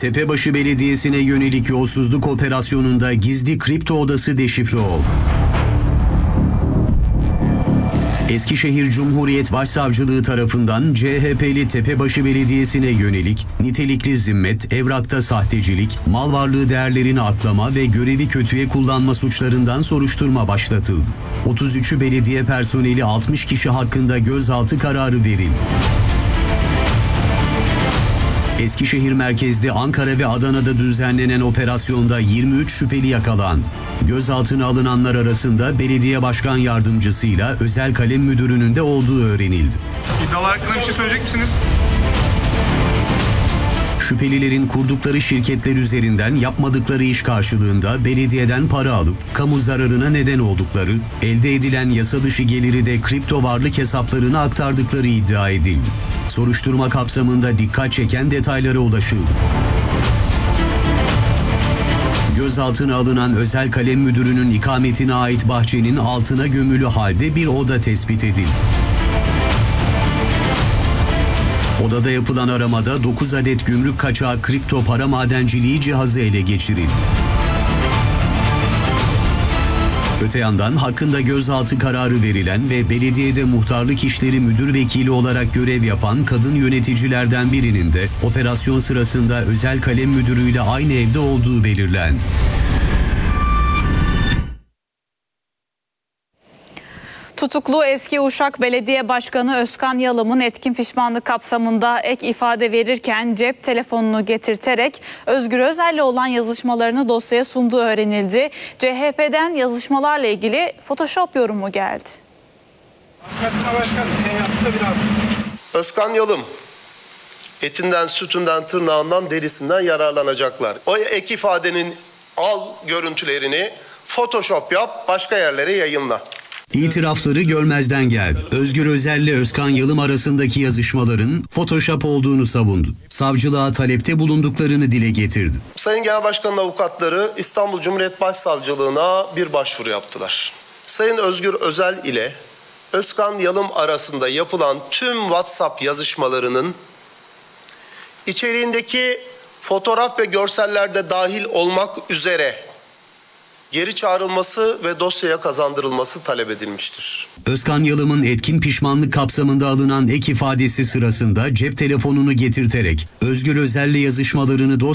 Tepebaşı Belediyesi'ne yönelik yolsuzluk operasyonunda gizli kripto odası deşifre oldu. Eskişehir Cumhuriyet Başsavcılığı tarafından CHP'li Tepebaşı Belediyesi'ne yönelik nitelikli zimmet, evrakta sahtecilik, mal varlığı değerlerini aklama ve görevi kötüye kullanma suçlarından soruşturma başlatıldı. 33'ü belediye personeli 60 kişi hakkında gözaltı kararı verildi. Eskişehir merkezli Ankara ve Adana'da düzenlenen operasyonda 23 şüpheli yakalandı. Gözaltına alınanlar arasında belediye başkan yardımcısıyla özel kalem müdürünün de olduğu öğrenildi. İddialar hakkında bir şey söyleyecek misiniz? Şüphelilerin kurdukları şirketler üzerinden yapmadıkları iş karşılığında belediyeden para alıp kamu zararına neden oldukları, elde edilen yasa dışı geliri de kripto varlık hesaplarına aktardıkları iddia edildi. Soruşturma kapsamında dikkat çeken detaylara ulaşıldı. Gözaltına alınan özel kalem müdürünün ikametine ait bahçenin altına gömülü halde bir oda tespit edildi. Odada yapılan aramada 9 adet gümrük kaçağı kripto para madenciliği cihazı ele geçirildi. Öte yandan hakkında gözaltı kararı verilen ve belediyede muhtarlık işleri müdür vekili olarak görev yapan kadın yöneticilerden birinin de operasyon sırasında özel kalem müdürüyle aynı evde olduğu belirlendi. Tutuklu eski Uşak Belediye Başkanı Özkan Yalım'ın etkin pişmanlık kapsamında ek ifade verirken cep telefonunu getirterek Özgür Özel'le olan yazışmalarını dosyaya sunduğu öğrenildi. CHP'den yazışmalarla ilgili Photoshop yorumu geldi. Arkasına başkan şey yaptı da biraz. Özkan Yalım, etinden, sütünden, tırnağından, derisinden yararlanacaklar. O ek ifadenin al görüntülerini Photoshop yap, başka yerlere yayınla. İtirafları görmezden geldi. Özgür Özel'le Özkan Yalım arasındaki yazışmaların Photoshop olduğunu savundu. Savcılığa talepte bulunduklarını dile getirdi. Sayın Genel Başkan'ın avukatları İstanbul Cumhuriyet Başsavcılığına bir başvuru yaptılar. Sayın Özgür Özel ile Özkan Yalım arasında yapılan tüm WhatsApp yazışmalarının içeriğindeki fotoğraf ve görsellerde dahil olmak üzere geri çağrılması ve dosyaya kazandırılması talep edilmiştir. Özkan Yalım'ın etkin pişmanlık kapsamında alınan ek ifadesi sırasında cep telefonunu getirterek Özgür Özel'le yazışmalarını